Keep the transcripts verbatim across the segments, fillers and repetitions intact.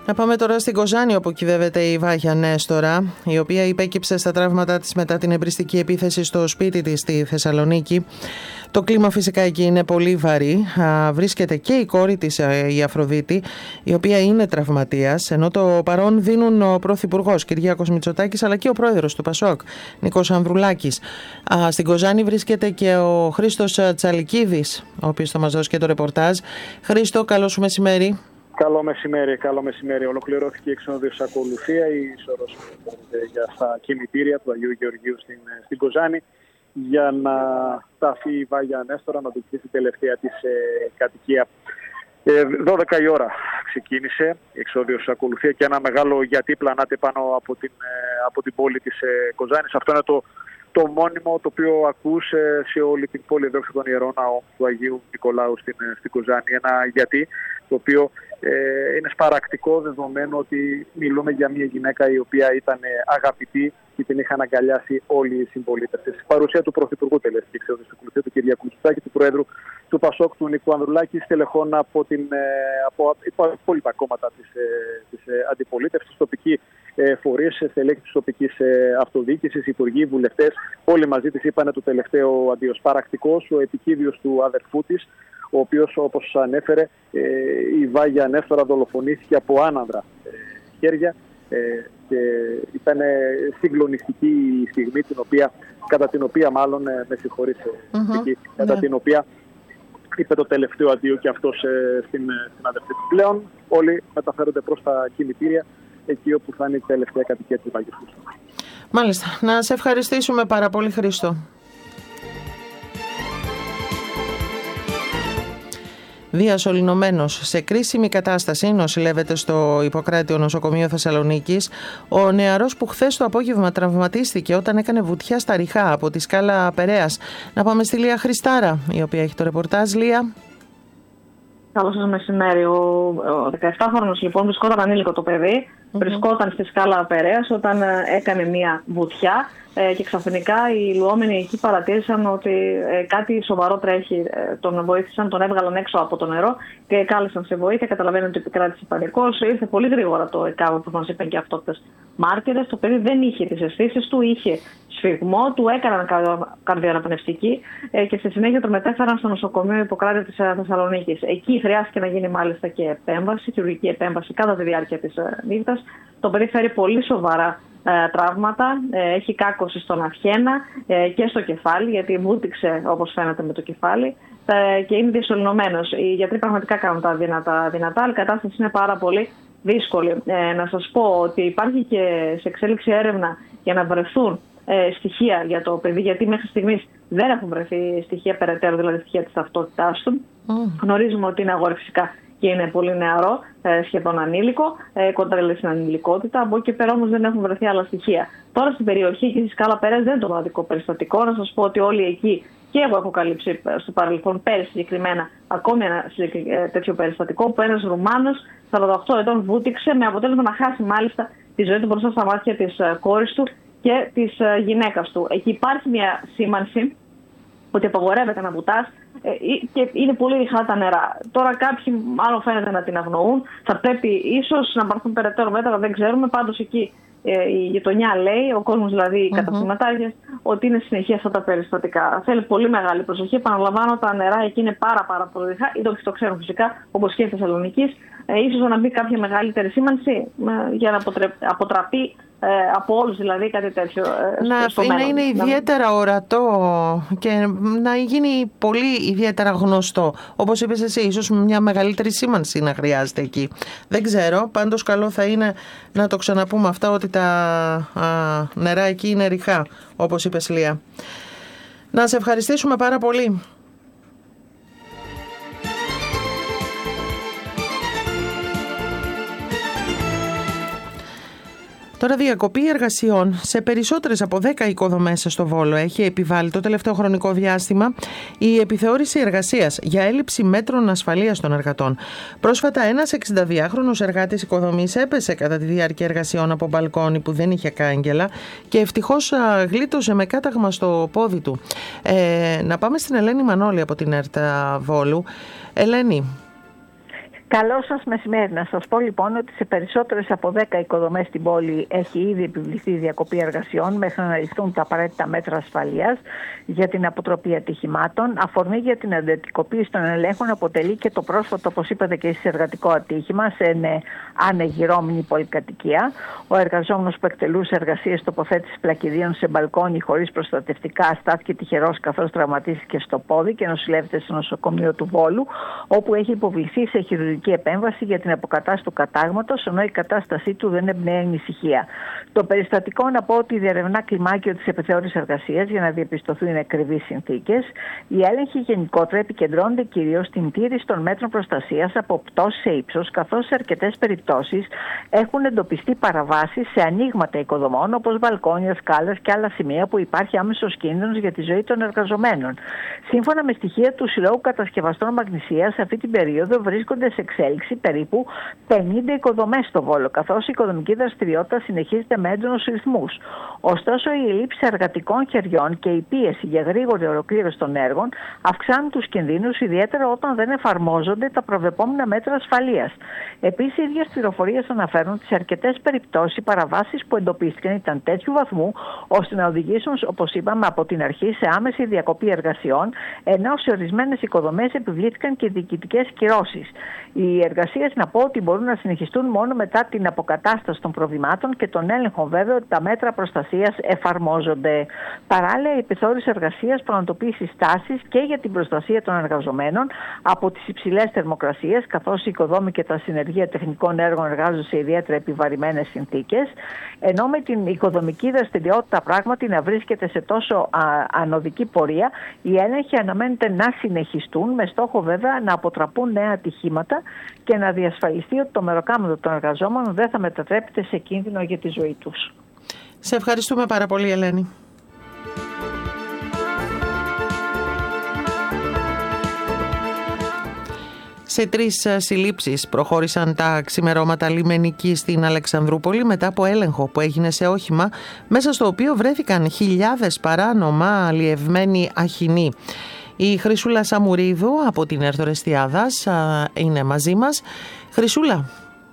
Να πάμε τώρα στην Κοζάνη, όπου κυβεύεται η Βάγια Νέστορα, η οποία υπέκυψε στα τραύματά της μετά την εμπριστική επίθεση στο σπίτι της στη Θεσσαλονίκη. Το κλίμα φυσικά εκεί είναι πολύ βαρύ. Βρίσκεται και η κόρη της, η Αφροδίτη, η οποία είναι τραυματίας, ενώ το παρόν δίνουν ο Πρωθυπουργός Κυριάκος Μητσοτάκης αλλά και ο πρόεδρος του Πασόκ, Νίκος Ανδρουλάκης. Στην Κοζάνη βρίσκεται και ο Χρήστος Τσαλικίδης, ο οποίος θα μας δώσει και το ρεπορτάζ. Χρήστο, καλό σου μεσημέρι. Καλό μεσημέρι, καλό μεσημέρι. Ολοκληρώθηκε η εξονοδίωσα ακολουθία, η σωρός για στα κημητήρια του Αγίου Γεωργίου στην, στην Κοζάνη, για να σταθεί η Βάγια Νέστορα, να δοκιμήσει την τελευταία της ε, κατοικία. Ε, δώδεκα η ώρα ξεκίνησε η εξοδίωσα ακολουθία και ένα μεγάλο γιατί πλανάται πάνω από την, ε, από την πόλη της ε, Κοζάνης. Αυτό είναι το, το μόνιμο το οποίο ακούς ε, σε όλη την πόλη εδώ στον Ιερό Ναό του Αγίου Νικολάου στην, ε, στην Κοζάνη. Ένα γιατί το οποίο ε, είναι σπαρακτικό, δεδομένου ότι μιλούμε για μια γυναίκα η οποία ήταν αγαπητή και την είχαν αγκαλιάσει όλοι οι συμπολίτες της. Παρουσία του Πρωθυπουργού τελεστική εξόδηση ακολουθία, του Κυριάκου Μητσοτάκη, του Προέδρου του Πασόκ, του Νίκου Ανδρουλάκη, στελεχών από, την, από υπόλοιπα κόμματα της, της αντιπολίτευσης, τοπικοί φορείς, στελέχη της τοπικής αυτοδιοίκησης, υπουργοί, βουλευτές. Όλοι μαζί της είπαν το τελευταίο αντίο. Παρακτικός, ο επικίδιος του αδερφού της, ο οποίος, όπως ανέφερε, η Βάγια Νέστορα δολοφονήθηκε από άνανδρα χέρια και ήταν συγκλονιστική η στιγμή την οποία, κατά την οποία μάλλον, με συγχωρείς, mm-hmm. κατά yeah. την οποία είπε το τελευταίο αντίο και αυτός στην, στην αδερφή του. Πλέον όλοι μεταφέρονται προς τα κημητήρια, εκεί όπου θα είναι η τελευταία κατοικία της Βάγιας Νέστορα. Μάλιστα. Να σε ευχαριστήσουμε πάρα πολύ, Χρήστο. Διασωληνωμένος σε κρίσιμη κατάσταση νοσηλεύεται στο Ιπποκράτειο Νοσοκομείο Θεσσαλονίκης ο νεαρός που χθες το απόγευμα τραυματίστηκε όταν έκανε βουτιά στα Ριχά από τη σκάλα Περαίας. Να πάμε στη Λία Χριστάρα, η οποία έχει το ρεπορτάζ. Λία. Καλό σας μεσημέρι. Ο δεκαεπτάχρονος λοιπόν βρισκόταν ανήλικο το παιδί, mm-hmm. βρισκόταν στη σκάλα Περαίας όταν έκανε μία βουτιά. Και ξαφνικά οι λουόμενοι εκεί παρατήρησαν ότι κάτι σοβαρό τρέχει. Τον βοήθησαν, τον έβγαλαν έξω από το νερό και κάλεσαν σε βοήθεια. Καταλαβαίνουν ότι επικράτησε πανικός. Ήρθε πολύ γρήγορα το ΕΚΑΒ, που μας είπαν και αυτόπτες μάρτυρες. Το παιδί δεν είχε τις αισθήσεις του, είχε σφιγμό, του έκαναν καρδιοαναπνευστική και στη συνέχεια τον μετέφεραν στο νοσοκομείο Ιπποκράτειο της Θεσσαλονίκης. Εκεί χρειάστηκε να γίνει μάλιστα και επέμβαση, χειρουργική επέμβαση κατά τη διάρκεια της νύχτας. Το παιδί φέρει πολύ σοβαρά τραύματα, έχει κάκωση στον αυχένα και στο κεφάλι, γιατί βούτυξε όπως φαίνεται με το κεφάλι και είναι διασωληνωμένος. Οι γιατροί πραγματικά κάνουν τα δυνατά, δυνατά αλλά η κατάσταση είναι πάρα πολύ δύσκολη. Ε, να σας πω ότι υπάρχει και σε εξέλιξη έρευνα για να βρεθούν ε, στοιχεία για το παιδί, γιατί μέχρι στιγμής δεν έχουν βρεθεί στοιχεία περαιτέρω, δηλαδή στοιχεία της ταυτότητάς του. Mm. Γνωρίζουμε ότι είναι αγόρι φυσικά και είναι πολύ νεαρό, σχεδόν ανήλικο, κοντά στην ανηλικότητα. Από εκεί και πέρα όμως δεν έχουν βρεθεί άλλα στοιχεία. Τώρα στην περιοχή και στη σκάλα Περαίας δεν είναι το μοναδικό περιστατικό. Να σας πω ότι όλοι εκεί, και εγώ έχω καλύψει στο παρελθόν πέρυσι συγκεκριμένα ακόμη ένα τέτοιο περιστατικό, που ένας Ρουμάνος σαράντα οκτώ ετών βούτυξε με αποτέλεσμα να χάσει μάλιστα τη ζωή του μπροστά στα μάτια της κόρης του και της γυναίκας του. Εκεί υπάρχει μια σήμανση ότι απαγορεύεται να βουτάς και είναι πολύ ρηχά τα νερά. Τώρα κάποιοι μάλλον φαίνεται να την αγνοούν. Θα πρέπει ίσως να πάρθουν περαιτέρω μέτρα, δεν ξέρουμε. Πάντως εκεί η γειτονιά λέει, ο κόσμος δηλαδή, οι mm-hmm. καταστηματάρχες, ότι είναι συνεχεία αυτά τα περιστατικά. Θέλει πολύ μεγάλη προσοχή. Επαναλαμβάνω, τα νερά εκεί είναι πάρα, πάρα πολύ ρηχά. Ή το, το ξέρουν φυσικά, όπως και η Θεσσαλονίκη. Ε, ίσως να μπει κάποια μεγαλύτερη σήμανση ε, για να αποτραπεί ε, από όλους, δηλαδή κάτι τέτοιο. Ε, να, στο είναι, μέλλον. είναι ιδιαίτερα ορατό και να γίνει πολύ ιδιαίτερα γνωστό. Όπως είπες εσύ, ίσως μια μεγαλύτερη σήμανση να χρειάζεται εκεί. Δεν ξέρω, πάντως καλό θα είναι να το ξαναπούμε αυτά, ότι τα α, νερά εκεί είναι ρηχά, όπως είπες, Λία. Να σε ευχαριστήσουμε πάρα πολύ. Τώρα, διακοπή εργασιών σε περισσότερες από δέκα οικοδομές στο Βόλο έχει επιβάλει το τελευταίο χρονικό διάστημα η επιθεώρηση εργασίας για έλλειψη μέτρων ασφαλείας των εργατών. Πρόσφατα, ένας εξηνταδυάχρονος εργάτης οικοδομής έπεσε κατά τη διάρκεια εργασιών από μπαλκόνι που δεν είχε κάγκελα και ευτυχώς γλίτωσε με κάταγμα στο πόδι του. Ε, να πάμε στην Ελένη Μανώλη από την ΕΡΤ Βόλου. Ελένη. Καλό σας μεσημέρι. Να σας πω λοιπόν ότι σε περισσότερες από δέκα οικοδομές στην πόλη έχει ήδη επιβληθεί διακοπή εργασιών μέχρι να ληφθούν τα απαραίτητα μέτρα ασφαλείας για την αποτροπή ατυχημάτων. Αφορμή για την εντατικοποίηση των ελέγχων αποτελεί και το πρόσφατο, όπως είπατε και εσείς, εργατικό ατύχημα σε ανεγυρώμενη πολυκατοικία. Ο εργαζόμενος που εκτελούσε εργασίες τοποθέτησης πλακιδίων σε μπαλκόνι χωρίς προστατευτικά στάθηκε τυχερός καθώς τραυματίστηκε στο πόδι και νοσηλεύεται στο νοσοκομείο του Βόλου, όπου έχει υποβληθεί σε χειρουργική επέμβαση για την αποκατάσταση του κατάγματος, ενώ η κατάστασή του δεν εμπνέει ανησυχία. Το περιστατικό, να πω ότι διερευνά κλιμάκιο της επιθεώρησης εργασίας για να διαπιστωθούν ακριβείς συνθήκες. Οι έλεγχοι γενικότερα επικεντρώνονται κυρίως στην τήρηση των μέτρων προστασίας από πτώσεις σε ύψος, καθώς σε αρκετές περιπτώσεις έχουν εντοπιστεί παραβάσεις σε ανοίγματα οικοδομών, όπως μπαλκόνια, σκάλες και άλλα σημεία που υπάρχει άμεσος κίνδυνος για τη ζωή των εργαζομένων. Σύμφωνα με στοιχεία του Συλλόγου Κατασκευαστών Μαγνησίας, σε αυτή την περίοδο βρίσκονται σε εξέλιξη περίπου πενήντα οικοδομές στο Βόλο, καθώς η οικοδομική δραστηριότητα συνεχίζεται με έντονους ρυθμούς. Ωστόσο, η ελλείψη εργατικών χεριών και η πίεση για γρήγορη ολοκλήρωση των έργων αυξάνουν τους κινδύνους, ιδιαίτερα όταν δεν εφαρμόζονται τα προβλεπόμενα μέτρα ασφαλείας. Επίσης, οι ίδιες πληροφορίες αναφέρουν ότι σε αρκετές περιπτώσεις οι παραβάσεις που εντοπίστηκαν ήταν τέτοιου βαθμού ώστε να οδηγήσουν, όπως είπαμε από την αρχή, σε άμεση διακοπή εργασιών, ενώ σε ορισμένες οικοδομές επιβλήθηκαν και διοικητικές κυρώσεις. Οι εργασίες, να πω, ότι μπορούν να συνεχιστούν μόνο μετά την αποκατάσταση των προβλημάτων και τον έλεγχο, βέβαια, ότι τα μέτρα προστασίας εφαρμόζονται. Παράλληλα, η επιθεώρηση εργασίας πραγματοποιεί συστάσεις και για την προστασία των εργαζομένων από τις υψηλές θερμοκρασίες, καθώς οι οικοδόμοι και τα συνεργεία τεχνικών έργων εργάζονται σε ιδιαίτερα επιβαρημένες συνθήκες, ενώ με την οικοδομική δραστηριότητα πράγματι να βρίσκεται σε τόσο α, ανωδική πορεία, οι έλεγχοι αναμένεται να συνεχιστούν, με στόχο βέβαια να αποτραπούν νέα ατυχήματα και να διασφαλιστεί ότι το μεροκάματο των εργαζόμενων δεν θα μετατρέπεται σε κίνδυνο για τη ζωή τους. Σε ευχαριστούμε πάρα πολύ, Ελένη. Σε τρεις συλλήψεις προχώρησαν τα ξημερώματα λιμενικοί στην Αλεξανδρούπολη μετά από έλεγχο που έγινε σε όχημα μέσα στο οποίο βρέθηκαν χιλιάδες παράνομα αλλιευμένοι αχινοί. Η Χρυσούλα Σαμουρίδου από την Ερθορεστιάδας είναι μαζί μας. Χρυσούλα.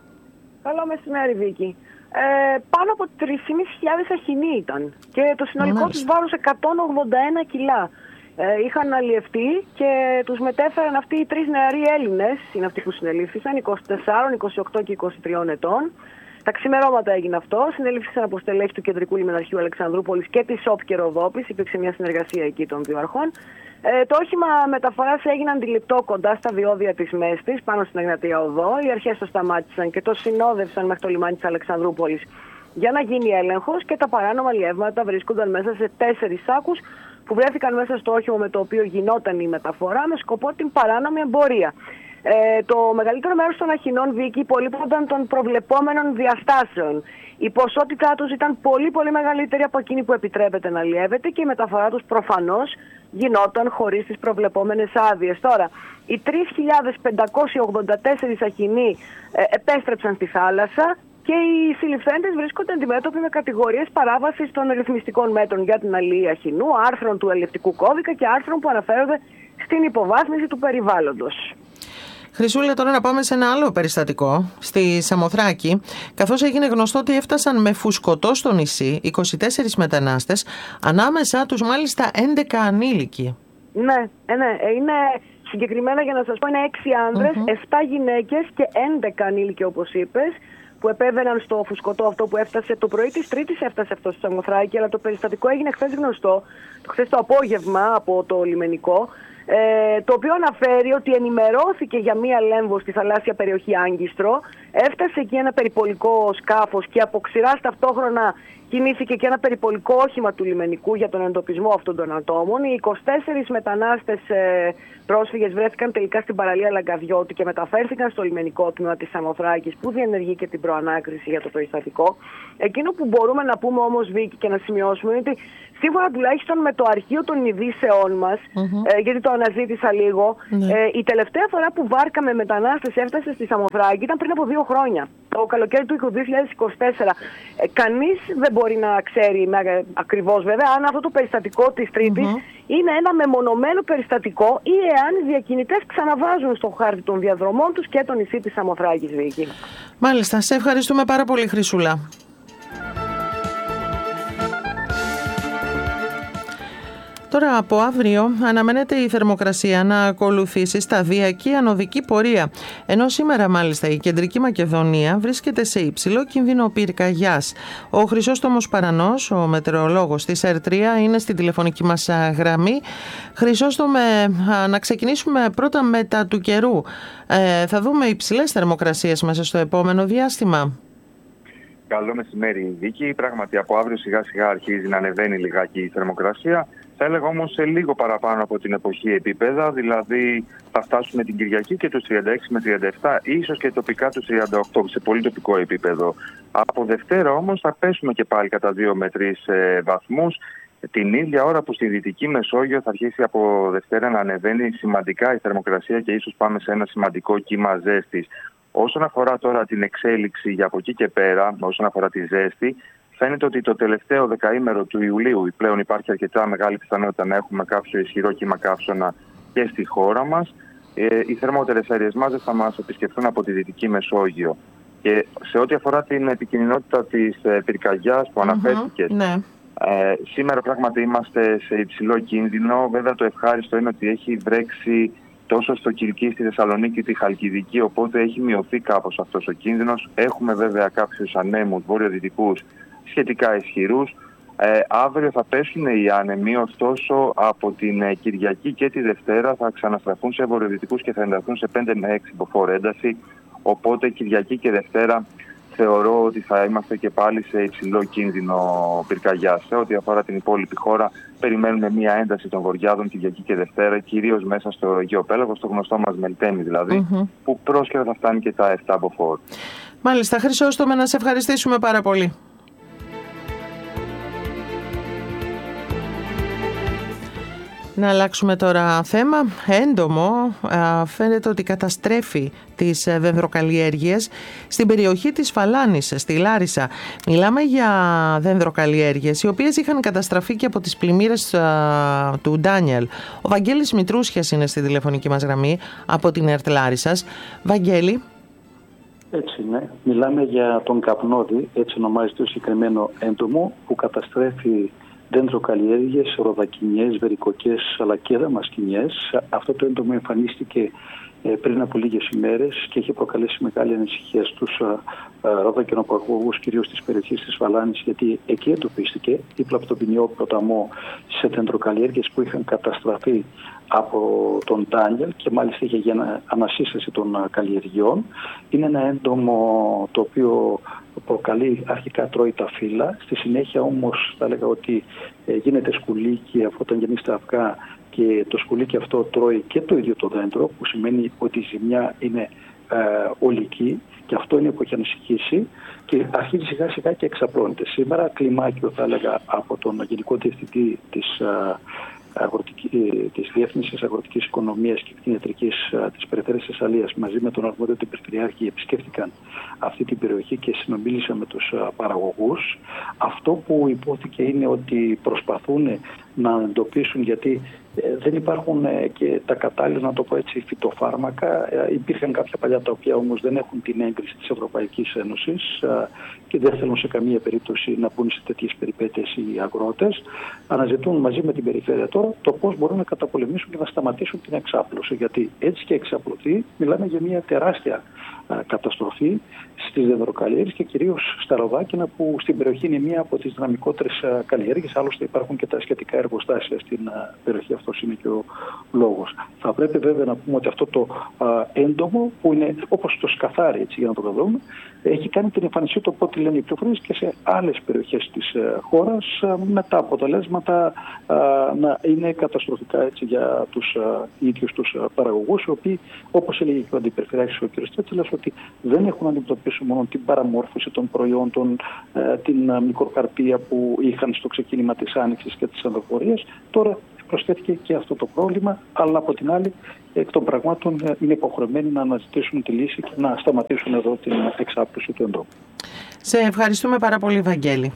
Καλό μεσημέρι, Βίκη. Ε, πάνω από τρεις χιλιάδες πεντακόσιοι αχινοί ήταν και το συνολικό τους βάρος εκατόν ογδόντα ένα κιλά. Ε, είχαν αλλιευτεί και τους μετέφεραν αυτοί οι τρεις νεαροί Έλληνες, είναι αυτοί που συνελήφθησαν, είκοσι τέσσερα, είκοσι οκτώ και είκοσι τρία ετών. Τα ξημερώματα έγινε αυτό. Συνελήφθησαν από στελέχη του Κεντρικού Λιμεναρχείου Αλεξανδρούπολης και της ΟΠ και Ροδόπης. Υπήρξε μια συνεργασία εκεί των δύο αρχών. Ε, το όχημα μεταφοράς έγινε αντιληπτό κοντά στα διόδια της Μέστης, πάνω στην Εγνατία Οδό. Οι αρχές το σταμάτησαν και το συνόδευσαν μέχρι το λιμάνι της Αλεξανδρούπολης για να γίνει έλεγχος και τα παράνομα αλλιεύματα βρίσκονταν μέσα σε τέσσερις σάκους που βρέθηκαν μέσα στο όχημα με το οποίο γινόταν η μεταφορά με σκοπό την παράνομη εμπορία. Ε, το μεγαλύτερο μέρος των αχινών, Βίκη, υπολείπονταν των προβλεπόμενων διαστάσεων. Η ποσότητά τους ήταν πολύ πολύ μεγαλύτερη από εκείνη που επιτρέπεται να αλλιεύεται και η μεταφορά τους προφανώς γινόταν χωρίς τις προβλεπόμενες άδειες. Τώρα, οι τρεις χιλιάδες πεντακόσιοι ογδόντα τέσσερις αχινοί ε, επέστρεψαν στη θάλασσα και οι συλληφθέντες βρίσκονται αντιμέτωποι με κατηγορίες παράβασης των ρυθμιστικών μέτρων για την αλληλεία αχινού, άρθρων του αλληλευτικού κώδικα και άρθρων που αναφέρονται στην υποβάθμιση του περιβάλλοντος. Χρυσούλα, τώρα να πάμε σε ένα άλλο περιστατικό στη Σαμοθράκη, καθώς έγινε γνωστό ότι έφτασαν με φουσκωτό στο νησί είκοσι τέσσερις μετανάστες, ανάμεσα τους μάλιστα έντεκα ανήλικοι. Ναι, ναι, είναι συγκεκριμένα, για να σας πω, είναι έξι άνδρες, mm-hmm. επτά γυναίκες και έντεκα ανήλικοι, όπως είπες, που επέβαιναν στο φουσκωτό αυτό που έφτασε το πρωί της Τρίτης, έφτασε αυτό στη Σαμοθράκη, αλλά το περιστατικό έγινε χθες γνωστό, χθες το απόγευμα από το λιμενικό. Ε, το οποίο αναφέρει ότι ενημερώθηκε για μία λέμβο στη θαλάσσια περιοχή Άγκιστρο, έφτασε εκεί ένα περιπολικό σκάφος και από ξηράς ταυτόχρονα κινήθηκε και ένα περιπολικό όχημα του λιμενικού για τον εντοπισμό αυτών των ατόμων. Οι είκοσι τέσσερις μετανάστες ε, πρόσφυγες βρέθηκαν τελικά στην παραλία Λαγκαδιώτη και μεταφέρθηκαν στο λιμενικό τμήμα της Σαμοθράκης, που διενεργεί και την προανάκριση για το περιστατικό. Εκείνο που μπορούμε να πούμε όμως, Βίκη, και να σημειώσουμε είναι ότι σύμφωνα τουλάχιστον με το αρχείο των ειδήσεών μας, mm-hmm. ε, γιατί το αναζήτησα λίγο, mm-hmm. ε, η τελευταία φορά που βάρκα με μετανάστες έφτασε στη Σαμοθράκη ήταν πριν από δύο χρόνια. το καλοκαίρι του δύο χιλιάδες είκοσι τέσσερα. Ε, κανείς δεν μπορεί να ξέρει με, ακριβώς βέβαια αν αυτό το περιστατικό της Τρίτης mm-hmm. είναι ένα μεμονωμένο περιστατικό ή εάν οι διακινητές ξαναβάζουν στο χάρτη των διαδρομών τους και το νησί της Σαμοθράκης, Βίκη. Μάλιστα, σε ευχαριστούμε πάρα πολύ, Χρυσούλα. Τώρα από αύριο αναμένεται η θερμοκρασία να ακολουθήσει σταδιακή ανωδική πορεία, ενώ σήμερα μάλιστα η Κεντρική Μακεδονία βρίσκεται σε υψηλό κίνδυνο πυρκαγιάς. Ο Χρυσόστομος Παρανός, ο μετεωρολόγος της ΕΡ τρία, είναι στην τηλεφωνική μας γραμμή. Χρυσόστομε, να ξεκινήσουμε πρώτα με τα του καιρού. Ε, θα δούμε υψηλές θερμοκρασίες μέσα στο επόμενο διάστημα. Καλό μεσημέρι, Βίκη. Πράγματι, από αύριο σιγά σιγά αρχίζει να ανεβαίνει λιγάκι η θερμοκρασία. Θα έλεγα όμως σε λίγο παραπάνω από την εποχή επίπεδα, δηλαδή θα φτάσουμε την Κυριακή και τους τριάντα έξι με τριάντα επτά, ίσως και τοπικά τους τριάντα οκτώ, σε πολύ τοπικό επίπεδο. Από Δευτέρα όμως θα πέσουμε και πάλι κατά δύο με τρεις ε, βαθμούς. Την ίδια ώρα που στη Δυτική Μεσόγειο θα αρχίσει από Δευτέρα να ανεβαίνει σημαντικά η θερμοκρασία και ίσως πάμε σε ένα σημαντικό κύμα ζέστης. Όσον αφορά τώρα την εξέλιξη για από εκεί και πέρα, όσον αφορά τη ζέστη, φαίνεται ότι το τελευταίο δεκαήμερο του Ιουλίου πλέον υπάρχει αρκετά μεγάλη πιθανότητα να έχουμε κάποιο ισχυρό κύμα καύσωνα και στη χώρα μας. Ε, οι θερμότερες αέριες μάζες θα μας επισκεφθούν από τη Δυτική Μεσόγειο. Και σε ό,τι αφορά την επικινδυνότητα της ε, πυρκαγιάς που αναφέρθηκε, mm-hmm, ναι. ε, σήμερα πράγματι είμαστε σε υψηλό κίνδυνο. Βέβαια το ευχάριστο είναι ότι έχει βρέξει τόσο στο Κιλκί, στη Θεσσαλονίκη, τη Χαλκιδική, οπότε έχει μειωθεί κάπως αυτός ο κίνδυνος. Έχουμε βέβαια κάποιους ανέμους βορειοδυτικούς σχετικά ισχυρούς. Ε, αύριο θα πέσουν οι άνεμοι, ωστόσο από την ε, Κυριακή και τη Δευτέρα θα ξαναστραφούν σε βορειοδυτικούς και θα ενταθούν σε πέντε με έξι μποφόρ ένταση. Οπότε Κυριακή και Δευτέρα θεωρώ ότι θα είμαστε και πάλι σε υψηλό κίνδυνο πυρκαγιάς. Σε ό,τι αφορά την υπόλοιπη χώρα, περιμένουμε μια ένταση των βορειάδων Κυριακή και Δευτέρα, κυρίως μέσα στο Αιγαίο Πέλαγος, στο γνωστό μας Μελτέμι δηλαδή, mm-hmm. που πρόσχερα θα φτάνει και τα επτά μποφόρ. Μάλιστα, Χρυσόστομε, να σε ευχαριστήσουμε πάρα πολύ. Να αλλάξουμε τώρα θέμα. Έντομο φαίνεται ότι καταστρέφει τις δενδροκαλλιέργειες στην περιοχή της Φαλάνης, στη Λάρισα. Μιλάμε για δενδροκαλλιέργειες οι οποίες είχαν καταστραφεί και από τις πλημμύρες του Ντάνιελ. Ο Βαγγέλης Μητρούσιας είναι στη τηλεφωνική μας γραμμή από την ΕΡΤ Λάρισσας. Βαγγέλη. Έτσι είναι. Μιλάμε για τον καπνόδι, έτσι ονομάζεται το συγκεκριμένο έντομο, που καταστρέφει δέντροκαλλιέργειες, ροδακινιές, βερικοκές αλλά και δαμασκηνιές. Αυτό το έντομο εμφανίστηκε πριν από λίγες ημέρες και έχει προκαλέσει μεγάλη ανησυχία στους ροδακινοπαραγωγούς, κυρίως της περιοχής της Φαλάνης, γιατί εκεί εντοπίστηκε δίπλα από τον ποινιό ποταμό σε δεντροκαλλιέργειες που είχαν καταστραφεί από τον Ντάνιελ και μάλιστα είχε για ανασύσταση των καλλιεργειών. Είναι ένα έντομο το οποίο προκαλεί, αρχικά τρώει τα φύλλα, στη συνέχεια όμως θα έλεγα ότι γίνεται σκουλίκι αφού όταν γεννήσει τα αυγά και το σκουλίκι αυτό τρώει και το ίδιο το δέντρο, που σημαίνει ότι η ζημιά είναι ε, ολική και αυτό είναι που έχει ανησυχήσει και αρχίζει σιγά σιγά και εξαπλώνεται. Σήμερα κλιμάκιο θα έλεγα από τον Γενικό Διευθυντή της ε, Αγροτική, της Διεύθυνσης Αγροτικής Οικονομίας και Κτηνιατρικής της Περιφέρειας Θεσσαλίας μαζί με τον αρμόδιο του Περιφερειάρχη επισκέφθηκαν αυτή την περιοχή και συνομίλησαν με τους παραγωγούς. Αυτό που υπόθηκε είναι ότι προσπαθούν να εντοπίσουν, γιατί δεν υπάρχουν και τα κατάλληλα, να το πω έτσι, φυτοφάρμακα. Υπήρχαν κάποια παλιά τα οποία όμως δεν έχουν την έγκριση της Ευρωπαϊκής Ένωσης και δεν θέλουν σε καμία περίπτωση να μπουν σε τέτοιες περιπέτειες οι αγρότες. Αναζητούν μαζί με την περιφέρεια τώρα το πώς μπορούν να καταπολεμήσουν και να σταματήσουν την εξάπλωση. Γιατί έτσι και εξαπλωθεί, μιλάμε για μια τεράστια καταστροφή στις δεντροκαλλιέργειες και κυρίως στα ροδάκινα, που στην περιοχή είναι μία από τις δυναμικότερες καλλιέργειες. Άλλωστε υπάρχουν και τα σχετικά εργοστάσια στην περιοχή, αυτός είναι και ο λόγος. Θα πρέπει βέβαια να πούμε ότι αυτό το έντομο, που είναι όπως το σκαθάρι, έτσι, για να το καταλάβουμε, έχει κάνει την εμφανισή του, από ό,τι λένε οι πληροφορίες, και σε άλλες περιοχές της χώρας, με τα αποτελέσματα να είναι καταστροφικά, έτσι, για τους ίδιους τους παραγωγούς, οι οποίοι, όπως έλεγε και ο Αντιπεριφερειάρχης ο κ. Στέτσελας, ότι δεν έχουν αντιμετωπίσει μόνο την παραμόρφωση των προϊόντων, την μικροκαρπία που είχαν στο ξεκίνημα της άνοιξης και της ανδροφορίας. Τώρα προσθέθηκε και αυτό το πρόβλημα, αλλά από την άλλη, εκ των πραγμάτων είναι υποχρεωμένοι να αναζητήσουν τη λύση και να σταματήσουν εδώ την εξάπλωση του εντόπου. Σε ευχαριστούμε πάρα πολύ, Βαγγέλη.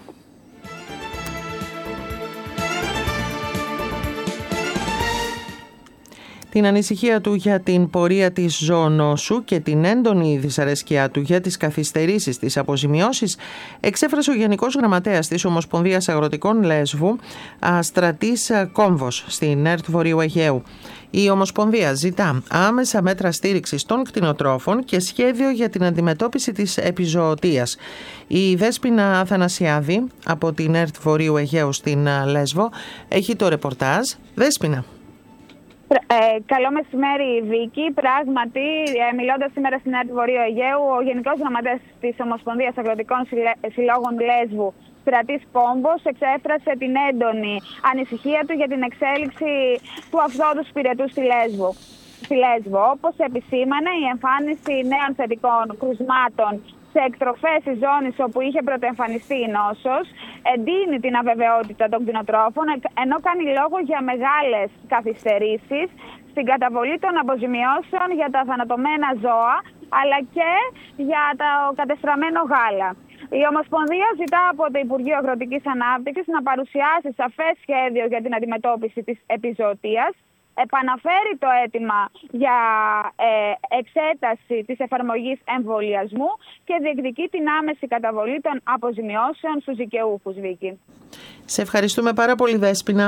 Την ανησυχία του για την πορεία της ζωονόσου και την έντονη δυσαρέσκειά του για τις καθυστερήσεις της αποζημιώσεις εξέφρασε ο Γενικός Γραμματέας της Ομοσπονδίας Αγροτικών Λέσβου, Στρατής Κόμβος, στην ΕΡΤ Βορείου Αιγαίου. Η Ομοσπονδία ζητά άμεσα μέτρα στήριξης των κτηνοτρόφων και σχέδιο για την αντιμετώπιση της επιζωοτείας. Η Δέσποινα Αθανασιάδη από την ΕΡΤ Βορείου Αιγαίου στην Λέσβο έχει το ρεπορτάζ. Δέσποινα. Ε, καλό μεσημέρι, Βίκη. Πράγματι, ε, μιλώντας σήμερα στην ΕΡΤ Βορείου Αιγαίου, ο Γενικός Γραμματέας της Ομοσπονδίας Αγροτικών Συλλόγων Λέσβου, Στρατής Κόμβος, εξέφρασε την έντονη ανησυχία του για την εξέλιξη του αυθόδους πυρετού στη Λέσβο. Στη Λέσβο, όπως επισήμανε, η εμφάνιση νέων θετικών κρουσμάτων σε εκτροφές της ζώνης όπου είχε πρωτοεμφανιστεί η νόσος εντείνει την αβεβαιότητα των κτηνοτρόφων, ενώ κάνει λόγο για μεγάλες καθυστερήσεις στην καταβολή των αποζημιώσεων για τα θανατωμένα ζώα, αλλά και για το κατεστραμμένο γάλα. Η Ομοσπονδία ζητά από το Υπουργείο Αγροτικής Ανάπτυξης να παρουσιάσει σαφές σχέδιο για την αντιμετώπιση της επιζωοτείας, επαναφέρει το αίτημα για ε, εξέταση της εφαρμογής εμβολιασμού και διεκδικεί την άμεση καταβολή των αποζημιώσεων στους δικαιούχους, Βίκη. Σε ευχαριστούμε πάρα πολύ, Δέσποινα.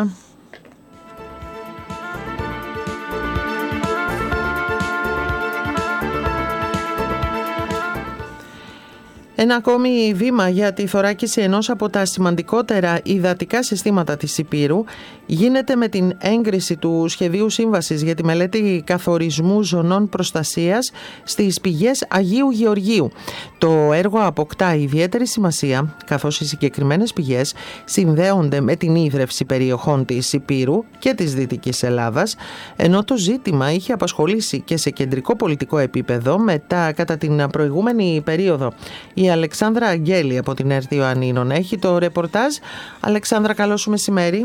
Ένα ακόμη βήμα για τη θωράκιση ενός από τα σημαντικότερα υδατικά συστήματα της Ηπείρου γίνεται με την έγκριση του Σχεδίου Σύμβασης για τη μελέτη καθορισμού ζωνών προστασίας στις πηγές Αγίου Γεωργίου. Το έργο αποκτά ιδιαίτερη σημασία, καθώς οι συγκεκριμένες πηγές συνδέονται με την ίδρυυση περιοχών της Ηπείρου και της Δυτικής Ελλάδας, ενώ το ζήτημα είχε απασχολήσει και σε κεντρικό πολιτικό επίπεδο μετά κατά την προηγούμενη περίοδο. Η Αλεξάνδρα Αγγέλη από την ΕΡΤ Ιωαννίνων έχει το ρεπορτάζ. Αλεξάνδρα, καλό σου μεσημέρι.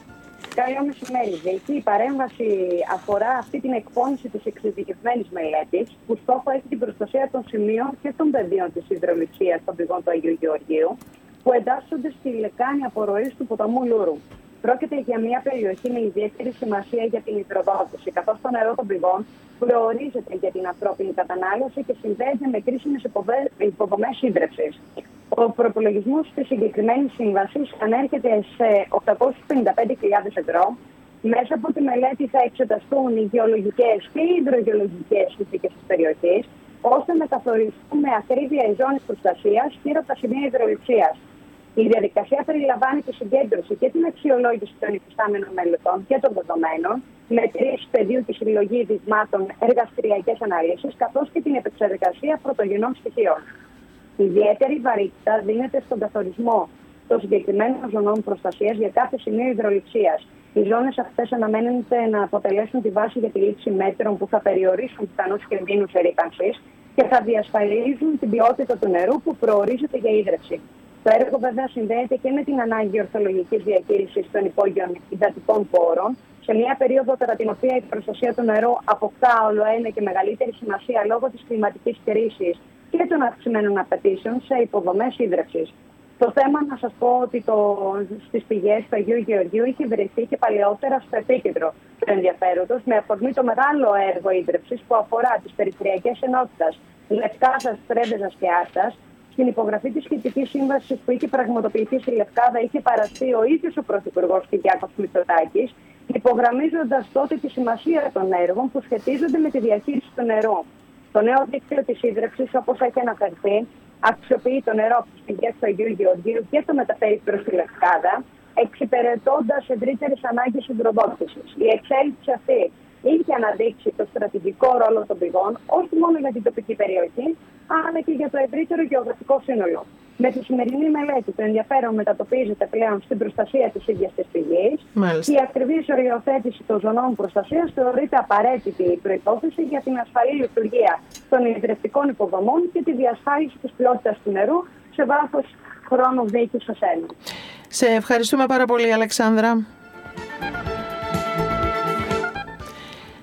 Καλό μεσημέρι, Βίκη. Η παρέμβαση αφορά αυτή την εκπόνηση της εξειδικευμένης μελέτης, που στόχο έχει την προστασία των σημείων και των πεδίων της υδροληψίας των πηγών του Αγίου Γεωργίου, που εντάσσονται στη λεκάνη απορροής του ποταμού Λούρου. Πρόκειται για μια περιοχή με ιδιαίτερη σημασία για την υδροδότηση, καθώς το νερό των πηγών προορίζεται για την ανθρώπινη κατανάλωση και συνδέεται με κρίσιμες υποδομές ίδρυυσης. Ο προπολογισμός της συγκεκριμένης σύμβασης ανέρχεται σε οκτακόσιες πενήντα πέντε χιλιάδες ευρώ. Μέσα από τη μελέτη θα εξεταστούν οι γεωλογικές και οι υδρογεωλογικές συνθήκες της περιοχής, ώστε να καθοριστούν με ακρίβεια οι ζώνες προστασίας γύρω από τα σημεία υδροληψίας. Η διαδικασία περιλαμβάνει τη συγκέντρωση και την αξιολόγηση των υφιστάμενων μελετών και των δεδομένων, μετρήσεις πεδίου και συλλογή δειγμάτων, εργαστηριακές αναλύσεις, καθώς και την επεξεργασία πρωτογενών στοιχείων. Ιδιαίτερη βαρύτητα δίνεται στον καθορισμό των συγκεκριμένων ζωνών προστασίας για κάθε σημείο υδροληψίας. Οι ζώνες αυτές αναμένεται να αποτελέσουν τη βάση για τη λήψη μέτρων που θα περιορίσουν πιθανούς κινδύνους ερρίπανσης και θα διασφαλίζουν την ποιότητα του νερού που προορίζεται για ίδρυυση. Το έργο βέβαια συνδέεται και με την ανάγκη ορθολογικής διαχείρισης των υπόγειων υδατικών πόρων, σε μια περίοδο κατά την οποία η προστασία του νερού αποκτά όλο ένα και μεγαλύτερη σημασία λόγω της κλιματικής κρίσης και των αυξημένων απαιτήσεων σε υποδομές ίδρυυσης. Το θέμα, να σας πω ότι το, στις πηγές του Αγίου Γεωργίου είχε βρεθεί και παλαιότερα στο επίκεντρο του ενδιαφέροντος, με αφορμή το μεγάλο έργο ίδρυυσης που αφορά τις περιφερειακές ενότητες Λευκάδας, Πρέβεζας και Άρτας. Στην υπογραφή της σχετικής σύμβασης που είχε πραγματοποιηθεί στη Λευκάδα είχε παραστεί ο ίδιος ο Πρωθυπουργός Κυριάκος Μητσοτάκης, υπογραμμίζοντας τότε τη σημασία των έργων που σχετίζονται με τη διαχείριση του νερού. Το νέο δίκτυο της ίδρυυσης, όπως έχει αναφερθεί, αξιοποιεί το νερό από τις πηγές του Αγίου Γεωργίου και το μεταφέρει προς τη Λευκάδα, εξυπηρετώντας ευρύτερες ανάγκες υδροδότησης. Η εξέλιξη αυτή είχε αναδείξει το στρατηγικό ρόλο των πηγών, όχι μόνο για την τοπική περιοχή, αλλά και για το ευρύτερο γεωγραφικό σύνολο. Με τη σημερινή μελέτη, το ενδιαφέρον μετατοπίζεται πλέον στην προστασία της ίδιας της πηγής. Η ακριβής οριοθέτηση των ζωνών προστασίας θεωρείται απαραίτητη προϋπόθεση για την ασφαλή λειτουργία των ιδρυτικών υποδομών και τη διασφάλιση της ποιότητας του νερού σε βάθος χρόνου δίκης στο Σέλνο. Σε ευχαριστούμε πάρα πολύ, Αλεξάνδρα.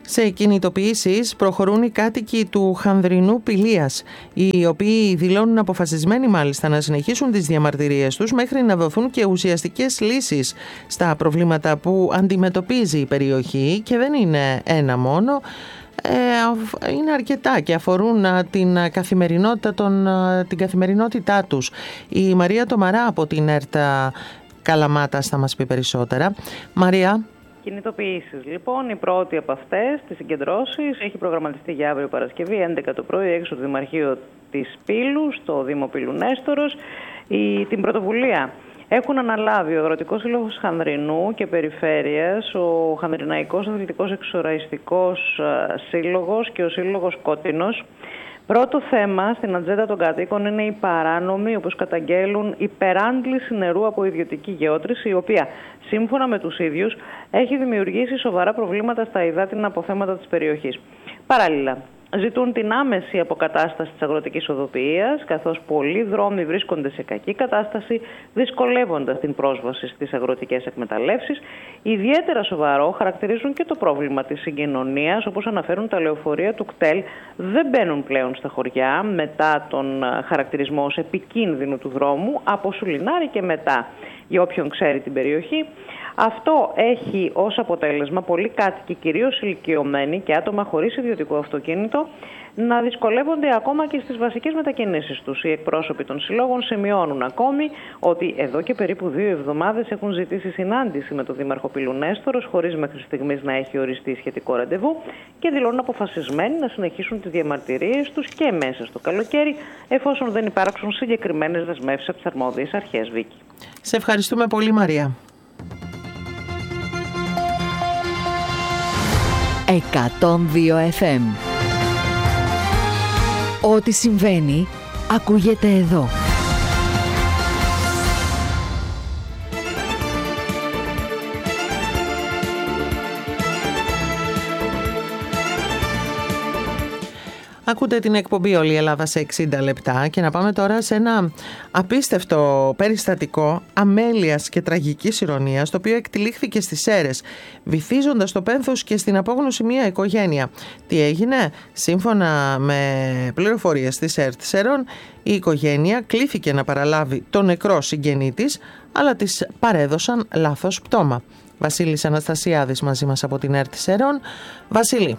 Σε κινητοποιήσεις προχωρούν οι κάτοικοι του Χανδρινού Πηλίας, οι οποίοι δηλώνουν αποφασισμένοι μάλιστα να συνεχίσουν τις διαμαρτυρίες τους μέχρι να δοθούν και ουσιαστικές λύσεις στα προβλήματα που αντιμετωπίζει η περιοχή, και δεν είναι ένα μόνο. Είναι αρκετά και αφορούν την καθημερινότητα, των, την καθημερινότητά τους. Η Μαρία Τομαρά από την ΕΡΤ Καλαμάτας θα μας πει περισσότερα. Μαρία. Κινητοποιήσεις. Λοιπόν, η πρώτη από αυτές, τις συγκεντρώσεις, έχει προγραμματιστεί για αύριο Παρασκευή, έντεκα το πρωί, έξω από το Δημαρχείο της Πύλου, στο Δήμο Πύλου Νέστορος. Η, την πρωτοβουλία έχουν αναλάβει ο Αγροτικός Σύλλογος Χανδρινού και Περιφέρειας, ο Χανδριναϊκός Αθλητικός Εξοραϊστικός Σύλλογος και ο Σύλλογος Κότινος. Πρώτο θέμα στην ατζέντα των κατοίκων είναι η παράνομη, όπως καταγγέλουν, υπεράντληση νερού από ιδιωτική γεώτρηση, η οποία, σύμφωνα με τους ίδιους, έχει δημιουργήσει σοβαρά προβλήματα στα υδάτινα αποθέματα της περιοχής. Παράλληλα, ζητούν την άμεση αποκατάσταση της αγροτικής οδοποιίας, καθώς πολλοί δρόμοι βρίσκονται σε κακή κατάσταση, δυσκολεύοντας την πρόσβαση στις αγροτικές εκμεταλλεύσεις. Ιδιαίτερα σοβαρό χαρακτηρίζουν και το πρόβλημα της συγκοινωνίας, όπως αναφέρουν τα λεωφορεία του ΚΤΕΛ, δεν μπαίνουν πλέον στα χωριά μετά τον χαρακτηρισμό ως επικίνδυνου του δρόμου, από Σουλινάρη και μετά, για όποιον ξέρει την περιοχή. Αυτό έχει ως αποτέλεσμα πολλοί κάτοικοι, κυρίως ηλικιωμένοι και άτομα χωρίς ιδιωτικό αυτοκίνητο, να δυσκολεύονται ακόμα και στις βασικές μετακινήσεις τους. Οι εκπρόσωποι των συλλόγων σημειώνουν ακόμη ότι εδώ και περίπου δύο εβδομάδες έχουν ζητήσει συνάντηση με τον Δήμαρχο Πύλου Νέστορος, χωρίς μέχρι στιγμής να έχει οριστεί σχετικό ραντεβού, και δηλώνουν αποφασισμένοι να συνεχίσουν τις διαμαρτυρίες τους και μέσα στο καλοκαίρι, εφόσον δεν υπάρξουν συγκεκριμένες δεσμεύσεις από τις αρμόδιες αρχές. Βίκη. Σε ευχαριστούμε πολύ, Μαρία. εκατόν δύο εφ εμ. Ό,τι συμβαίνει ακούγεται εδώ. Ακούτε την εκπομπή «Όλη η Ελλάδα σε εξήντα λεπτά» και να πάμε τώρα σε ένα απίστευτο περιστατικό αμέλειας και τραγικής ηρωνίας, το οποίο εκτυλίχθηκε στις Σέρρες, βυθίζοντας το πένθος και στην απόγνωση μια οικογένεια. Τι έγινε? Σύμφωνα με πληροφορίες της ΕΡΤ Σερών, η οικογένεια κλήθηκε να παραλάβει τον νεκρό συγγενή της, αλλά της παρέδωσαν λάθος πτώμα. Βασίλης Αναστασιάδης μαζί μας από την ΕΡΤ Σερών. Βασίλη.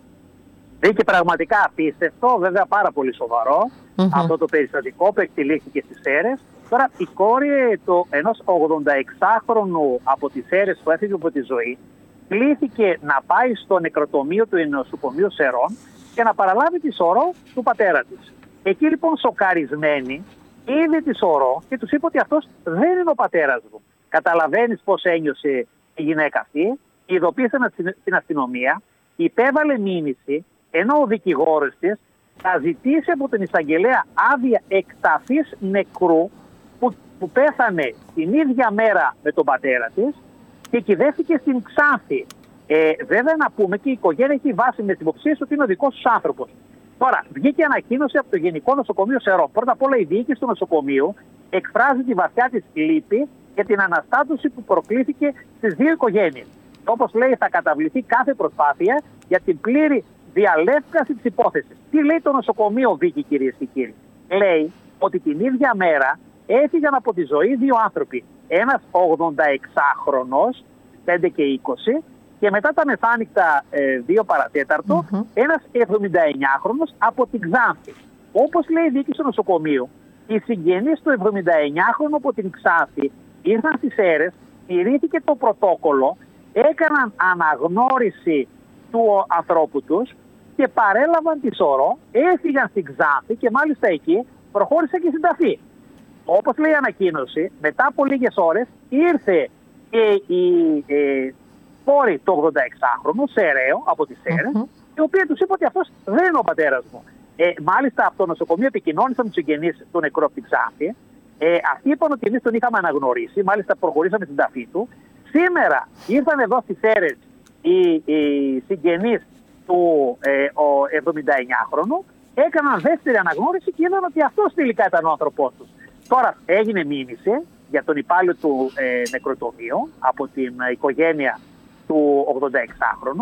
Δίκη πραγματικά απίστευτο, βέβαια πάρα πολύ σοβαρό, mm-hmm. αυτό το περιστατικό που εκτελήθηκε στις Σέρρες. Τώρα η κόρη το, ενός ογδονταεξάχρονου από τις Σέρρες που έφυγε από τη ζωή κλήθηκε να πάει στο νεκροτομείο του νοσοκομείου Σερών και να παραλάβει τη σωρό του πατέρα της. Εκεί λοιπόν σοκαρισμένη είδε τη σωρό και τους είπε ότι αυτός δεν είναι ο πατέρας μου. Καταλαβαίνεις πώς ένιωσε η γυναίκα αυτή, ειδοποίησε την αστυνομία, υπέβαλε μήνυση, ενώ ο δικηγόρος της θα ζητήσει από τον εισαγγελέα άδεια εκταφής νεκρού που, που πέθανε την ίδια μέρα με τον πατέρα της και κυδεύτηκε στην Ξάνθη. Ε, βέβαια να πούμε και η οικογένεια έχει βάσει με την υποψία ότι είναι ο δικός τους άνθρωπος. Τώρα, βγήκε ανακοίνωση από το Γενικό Νοσοκομείο Σερών. Πρώτα απ' όλα η διοίκηση του νοσοκομείου εκφράζει τη βαθιά της λύπη για την αναστάτωση που προκλήθηκε στις δύο οικογένειες. Όπως λέει, θα καταβληθεί κάθε προσπάθεια για την πλήρη διαλεύκαση της υπόθεσης. Τι λέει το νοσοκομείο, Βίκη, κυρίες και κύριοι? Λέει ότι την ίδια μέρα έφυγαν από τη ζωή δύο άνθρωποι. Ένας ογδονταεξάχρονος, πέντε και είκοσι, και μετά τα μεθάνυχτα ε, δύο παρατέταρτο, mm-hmm. ένας εβδομηνταεννιάχρονος από την Ξάνθη. Όπως λέει η διοίκηση του νοσοκομείου, οι συγγενείς του εβδομηνταεννιάχρονου από την Ξάνθη ήρθαν στις Σέρρες, τηρήθηκε το πρωτόκολλο, έκαναν αναγνώριση του ανθρώπου τους και παρέλαβαν τη σωρό, έφυγαν στην Ξάνθη και μάλιστα εκεί προχώρησαν και στην ταφή. Όπως λέει η ανακοίνωση, μετά από λίγες ώρες ήρθε και η ε, κόρη του ογδονταεξάχρονου, Σεραίο, από τις Σέρρες, mm-hmm. η οποία τους είπε ότι αυτός δεν είναι ο πατέρας μου. Ε, μάλιστα από το νοσοκομείο επικοινώνησαν με τους συγγενείς του νεκρού από την Ξάνθη. Ε, αυτοί είπαν ότι εμείς τον είχαμε αναγνωρίσει, μάλιστα προχωρήσαμε στην ταφή του. Σήμερα ήρθαν εδώ στις Σέρρες οι, οι συγγενείς του ε, εβδομηνταεννιάχρονου, έκαναν δεύτερη αναγνώριση και είδαν ότι αυτός τελικά ήταν ο άνθρωπός τους. Τώρα έγινε μήνυση για τον υπάλληλο του ε, νεκροτομείου από την ε, οικογένεια του ογδονταεξάχρονου.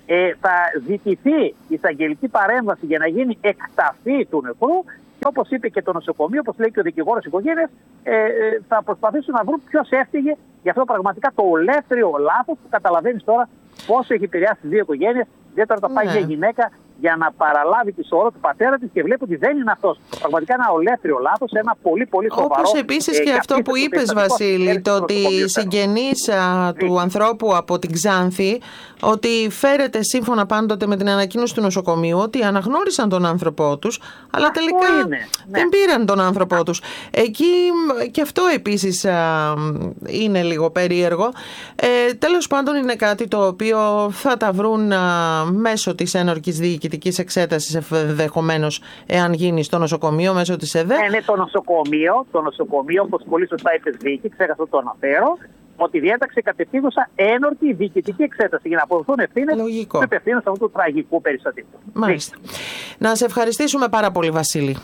ε, θα ζητηθεί εισαγγελική παρέμβαση για να γίνει εκταφή του νεκρού. Και όπως είπε και το νοσοκομείο, όπως λέει και ο δικηγόρος οικογένειας, ε, ε, θα προσπαθήσουν να βρουν ποιος έφυγε για αυτό πραγματικά το ολέθριο λάθος που καταλαβαίνεις τώρα πόσο έχει επηρεάσει τις δύο οικογένειες. Ιδιαίτερα όταν πάει μια γυναίκα για να παραλάβει τη σωρό του πατέρα της και βλέπει ότι δεν είναι αυτός. Πραγματικά ένα ολέθριο λάθος, ένα πολύ πολύ σοβαρό. Όπως επίσης ε, και αυτό που είπες, Βασίλη, το ότι οι συγγενείς του ανθρώπου από την Ξάνθη, ότι φέρεται σύμφωνα πάντοτε με την ανακοίνωση του νοσοκομείου ότι αναγνώρισαν τον άνθρωπό τους, αλλά αυτό τελικά είναι, ναι. δεν πήραν τον άνθρωπό τους. Εκεί και αυτό επίσης α, είναι λίγο περίεργο. Ε, τέλος πάντων είναι κάτι το οποίο θα τα βρουν α, μέσω της ένορκης διοικητικής εξέτασης, ενδεχομένως, εάν γίνει στο νοσοκομείο μέσω της ΕΔΕ. Ναι, ναι, το νοσοκομείο, το νοσοκομείο, όπως πολύ σωστά είπες, Βίκη, ξέχασα να το αναφέρω, ότι διέταξε κατευθύνουσα ένορκη διοικητική εξέταση για να αποδοθούν ευθύνες του υπευθύνου αυτού του τραγικού περιστατικού. Μάλιστα. Να σε ευχαριστήσουμε πάρα πολύ, Βασίλη.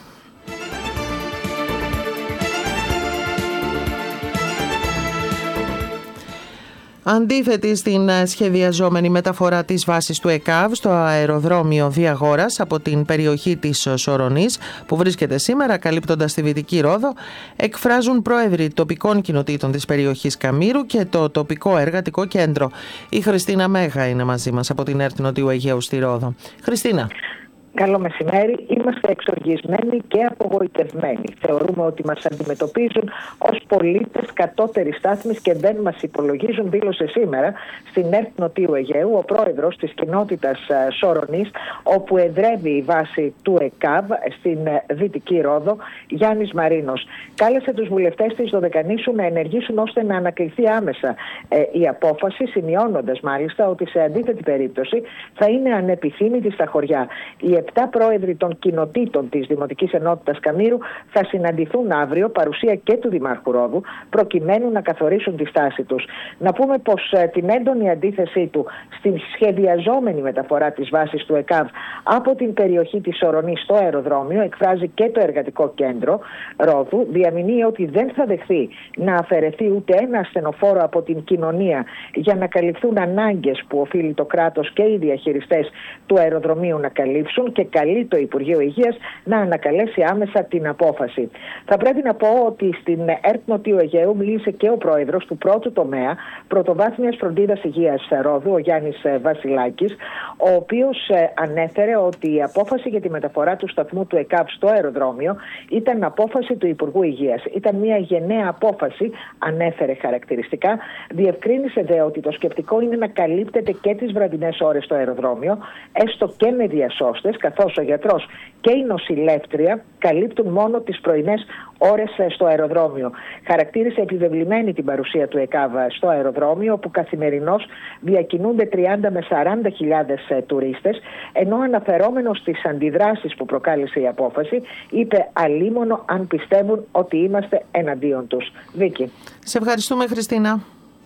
Αντίθετη στην σχεδιαζόμενη μεταφορά της βάσης του ΕΚΑΒ στο αεροδρόμιο Διαγόρας από την περιοχή της Σορονής, που βρίσκεται σήμερα καλύπτοντας τη Βυτική Ρόδο, εκφράζουν πρόεδροι τοπικών κοινοτήτων της περιοχής Καμήρου και το τοπικό εργατικό κέντρο. Η Χριστίνα Μέγα είναι μαζί μας από την ΕΡΤ Νοτιού Αιγαίου στη Ρόδο. Χριστίνα. Καλό μεσημέρι. Είμαστε εξοργισμένοι και απογοητευμένοι. Θεωρούμε ότι μας αντιμετωπίζουν ως πολίτες κατώτερης στάθμης και δεν μας υπολογίζουν, δήλωσε σήμερα στην ΕΡΤ Νοτιού Αιγαίου ο πρόεδρος της κοινότητας Σορονής, όπου εδρεύει η βάση του ΕΚΑΒ στην Δυτική Ρόδο, Γιάννης Μαρίνος. Κάλεσε τους βουλευτές της Δωδεκανήσου να ενεργήσουν ώστε να ανακληθεί άμεσα ε, η απόφαση, σημειώνοντας μάλιστα ότι σε αντίθετη περίπτωση θα είναι ανεπιθύμητη στα χωριά. Οι επτά πρόεδροι των κοινοτήτων της Δημοτικής Ενότητας Καμήρου θα συναντηθούν αύριο, παρουσία και του Δημάρχου Ρόδου, προκειμένου να καθορίσουν τη στάση τους. Να πούμε πως ε, την έντονη αντίθεσή του στην σχεδιαζόμενη μεταφορά της βάσης του ΕΚΑΒ από την περιοχή της Σορονής στο αεροδρόμιο εκφράζει και το εργατικό κέντρο Ρόδου. Διαμηνύει ότι δεν θα δεχθεί να αφαιρεθεί ούτε ένα ασθενοφόρο από την κοινωνία για να καλυφθούν ανάγκες που οφείλει το κράτος και οι διαχειριστές του αεροδρομίου να καλύψουν, και καλεί το Υπουργείο Υγείας να ανακαλέσει άμεσα την απόφαση. Θα πρέπει να πω ότι στην ΕΡΤ Νοτιού Αιγαίου μίλησε και ο πρόεδρος του πρώτου τομέα πρωτοβάθμιας φροντίδας υγείας Ρόδου, ο Γιάννης Βασιλάκης, ο οποίος ανέφερε ότι η απόφαση για τη μεταφορά του σταθμού του ΕΚΑΒ στο αεροδρόμιο ήταν απόφαση του Υπουργού Υγείας. Ήταν μια γενναία απόφαση, ανέφερε χαρακτηριστικά. Διευκρίνησε δε ότι το σκεπτικό είναι να καλύπτεται και τις βραδινές ώρες στο αεροδρόμιο, έστω και με διασώστες, καθώς ο γιατρός και η νοσηλεύτρια καλύπτουν μόνο τις πρωινές ώρες στο αεροδρόμιο. Χαρακτήρισε επιβεβλημένη την παρουσία του ΕΚΑΒ στο αεροδρόμιο, όπου καθημερινώς διακινούνται τριάντα με σαράντα χιλιάδες τουρίστες, ενώ αναφερόμενος στις αντιδράσεις που προκάλεσε η απόφαση, είπε αλίμονο αν πιστεύουν ότι είμαστε εναντίον τους. Βίκη. Σε ευχαριστούμε, Χριστίνα.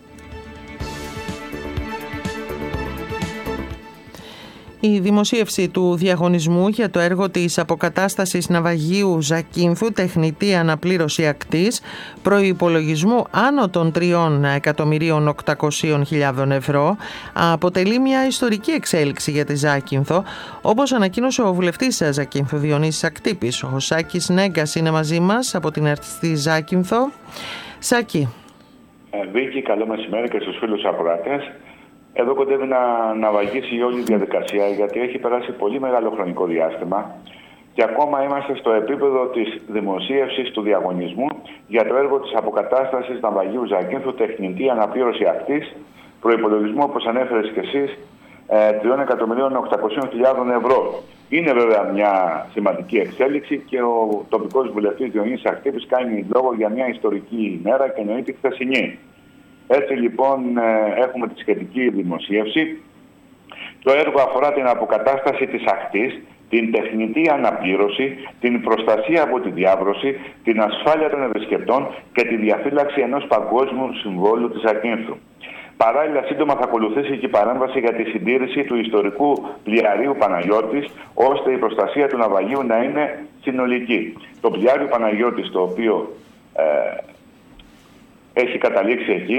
Η δημοσίευση του διαγωνισμού για το έργο της αποκατάστασης ναυαγίου Ζακίνθου, τεχνητή αναπλήρωση ακτής, προϋπολογισμού άνω των τριών εκατομμυρίων οκτακόσιες χιλιάδες ευρώ, αποτελεί μια ιστορική εξέλιξη για τη Ζάκυνθο, όπως ανακοίνωσε ο βουλευτής Ζακίνθου Διονύσης Ακτύπης. Ο Σάκης Νέγκας είναι μαζί μας από την ΕΡΤ στη Ζάκυνθο. Σάκη. Βίκη, καλό μεσημέρι και στους φίλους ακροατές. Εδώ κοντεύει να, να βαγίσει η όλη διαδικασία, γιατί έχει περάσει πολύ μεγάλο χρονικό διάστημα και ακόμα είμαστε στο επίπεδο της δημοσίευσης του διαγωνισμού για το έργο της αποκατάστασης ναυαγίου Ζακίνθου, τεχνητή αναπλήρωση ακτής, προϋπολογισμού, όπως ανέφερες και εσείς, τριών εκατομμυρίων οκτακόσιες χιλιάδες ευρώ. Είναι βέβαια μια σημαντική εξέλιξη και ο τοπικός βουλευτής Διονύσης Ακτύπης κάνει λόγο για μια ιστορική ημέρα και εννοεί τη χθεσινή. Έτσι λοιπόν έχουμε τη σχετική δημοσίευση. Το έργο αφορά την αποκατάσταση της ακτής, την τεχνητή αναπλήρωση, την προστασία από τη διάβρωση, την ασφάλεια των επισκεπτών και τη διαφύλαξη ενός παγκόσμιου συμβόλου της Ζακίνθου. Παράλληλα, σύντομα θα ακολουθήσει και η παρέμβαση για τη συντήρηση του ιστορικού πλοιαρίου Παναγιώτης, ώστε η προστασία του ναυαγίου να είναι συνολική. Το πλοιάριο Παναγιώτης, το οποίο ε, έχει καταλήξει εκεί,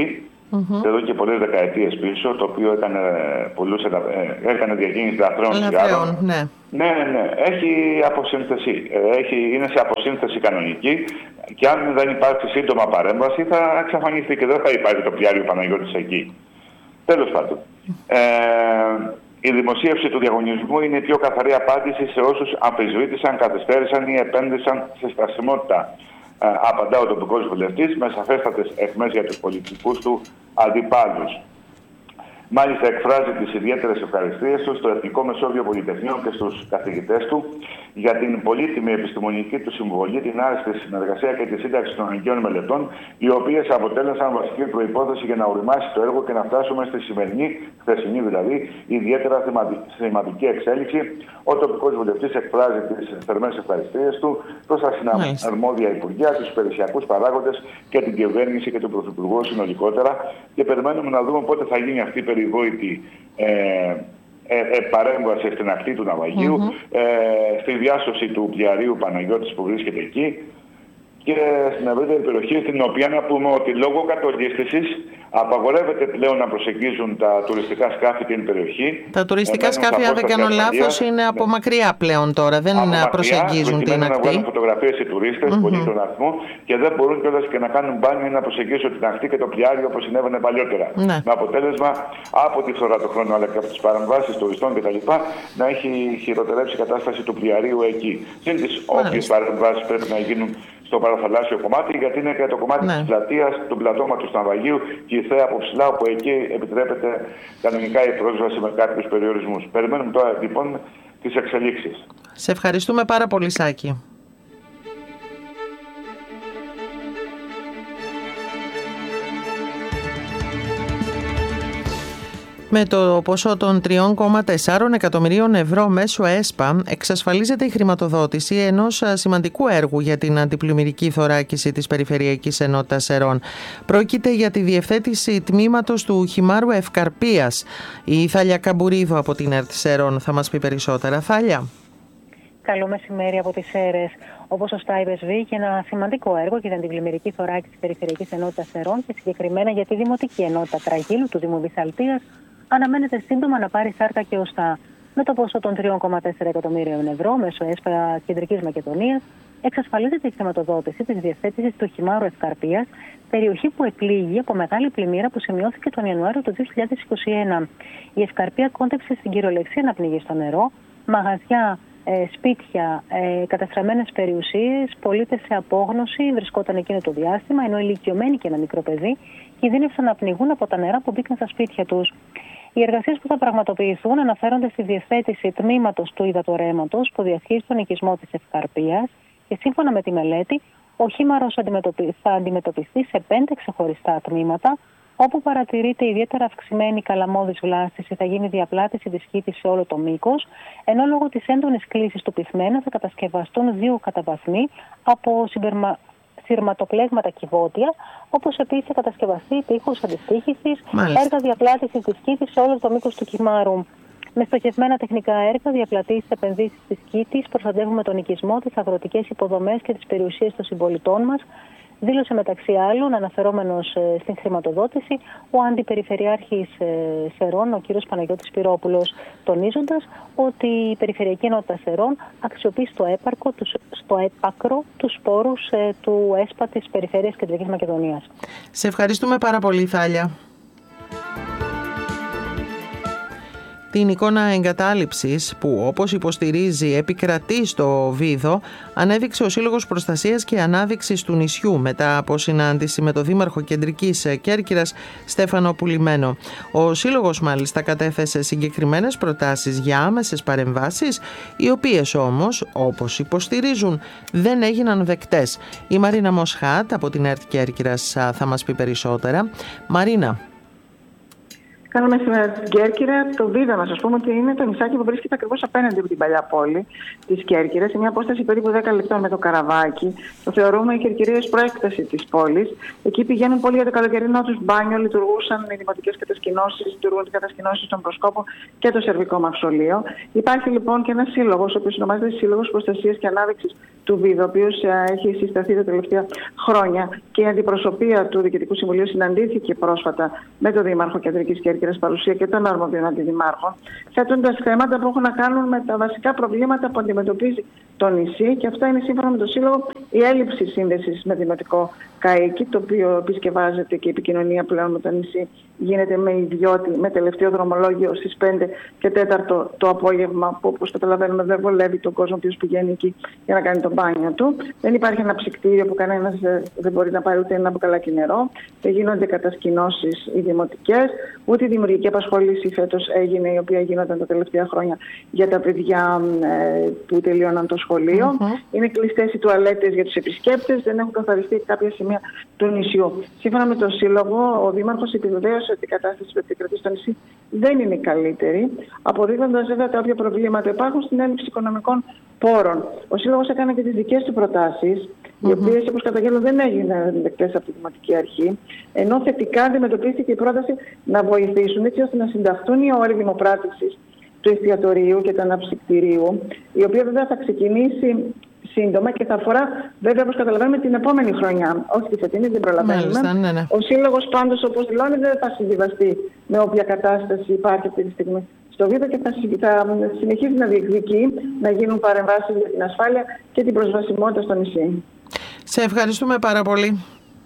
Mm-hmm. Εδώ και πολλές δεκαετίες πίσω, το οποίο έκανε, πουλούσε, έκανε διακίνηση λαθρέων σιγάρων. Ναι. ναι, ναι, έχει αποσύνθεση. Έχει, είναι σε αποσύνθεση κανονική και αν δεν υπάρξει σύντομα παρέμβαση θα εξαφανιστεί και δεν θα υπάρχει το πλοιάριο Παναγιώτης εκεί. Τέλος πάντων. Ε, η δημοσίευση του διαγωνισμού είναι η πιο καθαρή απάντηση σε όσους αμφισβήτησαν, καθυστέρησαν ή επένδυσαν σε στασιμότητα. Ε, απαντά ο τοπικός βουλευτής με σαφέστατες αιχμές για τους πολιτικούς του αντιπάλους. Μάλιστα εκφράζει τις ιδιαίτερες ευχαριστίες του στο Εθνικό Μεσόβιο Πολυτεχνείο και στους καθηγητές του για την πολύτιμη επιστημονική του συμβολή, την άριστη συνεργασία και τη σύνταξη των αναγκαίων μελετών, οι οποίες αποτέλεσαν βασική προϋπόθεση για να οριμάσει το έργο και να φτάσουμε στη σημερινή, χθεσινή δηλαδή, ιδιαίτερα θεματική εξέλιξη. Ο τοπικός βουλευτής εκφράζει τις θερμές ευχαριστίες του προς τα συναρμόδια υπουργεία, τους περιουσιακούς παράγοντες και την κυβέρνηση και τον Πρωθυπουργό συνολικότερα. Και περιμένουμε να δούμε πότε θα γίνει αυτή η περιβόητη ε, ε, ε, παρέμβαση στην ακτή του ναυαγίου, mm-hmm. ε, στη διάσωση του πλοιαρίου Παναγιώτης που βρίσκεται εκεί και στην ευρύτερη περιοχή, στην οποία να πούμε ότι λόγω κατολίσθησης απαγορεύεται πλέον να προσεγγίζουν τα τουριστικά σκάφη την περιοχή. Τα τουριστικά σκάφη, αν δεν κάνω λάθος, είναι από μακριά πλέον τώρα, δεν από προσεγγίζουν μακριά, την ακτή. Να βγάλουν φωτογραφίες οι τουρίστες, mm-hmm. πολύ στον αριθμό, και δεν μπορούν κιόλας και να κάνουν μπάνιο ή να προσεγγίσουν την ακτή και το πλοιάριο όπως συνέβαινε παλιότερα. Ναι. Με αποτέλεσμα από τη φθορά του χρόνου αλλά και από τις παρεμβάσεις τουριστών κτλ. Να έχει χειροτερέψει η κατάσταση του πλοιαρίου εκεί. Συν τις όποιες παρεμβάσεις πρέπει να γίνουν στο παραθαλάσσιο κομμάτι, γιατί είναι και το κομμάτι ναι. της πλατείας, του πλατώματος του ναυαγίου και η θέα από ψηλά, όπου εκεί επιτρέπεται κανονικά η πρόσβαση με κάποιους περιορισμούς. Περιμένουμε τώρα λοιπόν τις εξελίξεις. Σε ευχαριστούμε πάρα πολύ, Σάκη. Με το ποσό των τρία κόμμα τέσσερα εκατομμυρίων ευρώ μέσω ΕΣΠΑ εξασφαλίζεται η χρηματοδότηση ενός σημαντικού έργου για την αντιπλημμυρική θωράκιση της Περιφερειακής Ενότητας Σερών. Πρόκειται για τη διευθέτηση τμήματος του Χυμάρου Ευκαρπίας. Η Θάλια Καμπουρίδου από την ΕΡΤ Σερών θα μας πει περισσότερα. Θάλια. Καλό μεσημέρι από τις Σέρρες. Όπως σωστά είπες, Βίκη, ένα σημαντικό έργο για την αντιπλημμυρική θωράκιση της Περιφερειακής Ενότητας Σερών και συγκεκριμένα για τη Δημοτική Ενότητα Τραγίλου του Δήμου Βυσσαλτίας αναμένεται σύντομα να πάρει σάρκα και οστά. Με το ποσό των τρία κόμμα τέσσερα εκατομμύριων ευρώ μέσω ΕΣΠΑ Κεντρικής Μακεδονίας εξασφαλίζεται η χρηματοδότηση της διευθέτησης του Χυμάρου Ευκαρπίας, περιοχή που επλήγει από μεγάλη πλημμύρα που σημειώθηκε τον Ιανουάριο του δύο χιλιάδες είκοσι ένα. Η Ευκαρπία κόντεψε στην κυριολεξία να πνιγεί στο νερό, μαγαζιά, ε, σπίτια, ε, καταστραμμένες περιουσίες, πολίτες σε απόγνωση βρισκόταν εκείνο το διάστημα, ενώ ηλικιωμένοι και ένα μικρό παιδί κινδύνευσαν να πνιγούν από τα νερά που μπήκαν στα σπίτια τους. Οι εργασίες που θα πραγματοποιηθούν αναφέρονται στη διευθέτηση τμήματος του υδατορρέματος που διασχίζει τον οικισμό της Ευκαρπίας και σύμφωνα με τη μελέτη, ο χήμαρος θα αντιμετωπιστεί σε πέντε ξεχωριστά τμήματα, όπου παρατηρείται ιδιαίτερα αυξημένη καλαμώδης βλάστηση, θα γίνει διαπλάτηση της χύτης σε όλο το μήκος, ενώ λόγω της έντονης κλίσης του πυθμένα θα κατασκευαστούν δύο καταβαθμοί από συμπερμα... σειρματοπλέγματα κυβότια, όπως επίσης θα κατασκευαστεί τείχος αντιστοίχησης, έργα διαπλάτησης της κήτης σε όλο το μήκος του Χυμάρου. Με στοχευμένα τεχνικά έργα, διαπλατήσεις, επενδύσεις της κήτης, προστατεύουμε τον οικισμό, τις αγροτικές υποδομές και τις περιουσίες των συμπολιτών μας, δήλωσε μεταξύ άλλων, αναφερόμενος ε, στην χρηματοδότηση, ο Αντιπεριφερειάρχης ε, Σερών, ο κ. Παναγιώτης Πυρόπουλος, τονίζοντας ότι η Περιφερειακή Ενότητα Σερών αξιοποιεί στο, έπαρκο, τους, στο έπακρο τους πόρους ε, του ΕΣΠΑ της Περιφέρειας Κεντρικής Μακεδονίας. Σε ευχαριστούμε πάρα πολύ, Θάλια. Την εικόνα εγκατάλειψης που, όπως υποστηρίζει, επικρατεί στο Βίδο, ανέδειξε ο Σύλλογος Προστασίας και Ανάδειξης του νησιού μετά από συνάντηση με τον Δήμαρχο Κεντρικής Κέρκυρας Στέφανο Πουλημένο. Ο Σύλλογος μάλιστα κατέθεσε συγκεκριμένες προτάσεις για άμεσες παρεμβάσεις, οι οποίες όμως, όπως υποστηρίζουν, δεν έγιναν δεκτές. Η Μαρίνα Μοσχάτ από την ΕΡΤ Κέρκυρας θα μας πει περισσότερα. Μαρίνα. Καλό μεσημέρι στην Κέρκυρα. Το Βίδα, να σα πούμε ότι είναι το νησάκι που βρίσκεται ακριβώς απέναντι από την παλιά πόλη της Κέρκυρας, σε μια απόσταση περίπου δέκα λεπτών με το καραβάκι. Το θεωρούμε η Κερκυρία προέκταση της πόλης. Εκεί πηγαίνουν πολύ για το καλοκαιρινό τους μπάνιο, λειτουργούσαν οι δημοτικές κατασκηνώσεις, λειτουργούν οι κατασκηνώσεις των Προσκόπων και το Σερβικό Μαυσολείο. Υπάρχει λοιπόν και ένας σύλλογος, ο οποίος ονομάζεται Σύλλογος Προστασίας και Ανάδειξης του Βίδα, ο οποίος έχει συσταθεί τα τελευταία χρόνια και η αντιπροσωπεία του Διοικητικού Συμβουλίου συναντήθηκε πρόσφατα με τον Δήμαρχο Κεντρικής Κέρκυρας, παρουσία και των αρμοδίων αντιδημάρχων, θέτοντας θέματα που έχουν να κάνουν με τα βασικά προβλήματα που αντιμετωπίζει το νησί, και αυτά είναι σύμφωνα με το Σύλλογο η έλλειψη σύνδεσης με δημοτικό καίκι, το οποίο επισκευάζεται και η επικοινωνία πλέον με το νησί γίνεται με ιδιώτη, με τελευταίο δρομολόγιο στις πέντε και τέταρτο το απόγευμα, που όπως καταλαβαίνουμε δεν βολεύει τον κόσμο που πηγαίνει εκεί για να κάνει το μπάνιο του. Δεν υπάρχει ένα ψυκτήριο που κανένας δεν μπορεί να πάρει ούτε ένα μπουκαλάκι νερό. Δεν γίνονται κατασκηνώσεις οι δημοτικές, ούτε η δημιουργική απασχόληση φέτος έγινε, η οποία γίνονταν τα τελευταία χρόνια για τα παιδιά ε, που τελείωναν το σχολείο. Mm-hmm. Είναι κλειστές οι τουαλέτες για τους επισκέπτες, δεν έχουν καθαριστεί κάποια σημεία του νησιού. Σύμφωνα με τον Σύλλογο, ο Δήμαρχος επιβεβαίωσε ότι η κατάσταση που επικρατεί στο νησί δεν είναι καλύτερη, αποδίδοντας βέβαια τα όποια προβλήματα υπάρχουν στην έλλειψη οικονομικών πόρων. Ο Σύλλογος έκανε και τις δικές του προτάσεις, mm-hmm. οι οποίες, όπως καταγγέλνω, δεν έγιναν δεκτές από τη Δημοτική Αρχή, ενώ θετικά αντιμετωπίστηκε η πρόταση να βοηθήσουν έτσι ώστε να συνταχθούν οι όροι δημοπράτησης του εστιατορίου και του αναψυκτηρίου, η οποία βέβαια θα ξεκινήσει σύντομα και θα αφορά, βέβαια, όπως καταλαβαίνουμε, την επόμενη χρονιά. Όχι τη φετινή, δεν προλαβαίνουμε. Μάλιστα, ναι, ναι. Ο Σύλλογος πάντως, όπως δηλώνει, δεν θα συμβιβαστεί με όποια κατάσταση υπάρχει αυτή τη στιγμή στο Βίδα και θα, θα συνεχίσει να διεκδικεί να γίνουν παρεμβάσεις για την ασφάλεια και την προσβασιμότητα στο νησί. Σε ευχαριστούμε πάρα πολύ.